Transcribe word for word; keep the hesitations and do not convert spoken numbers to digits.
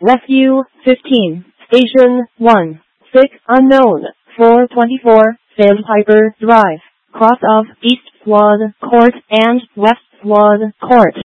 Rescue fifteen, Station one, Sick Unknown, four twenty-four, Sandpiper Drive, cross of East Swan Court and West Swan Court.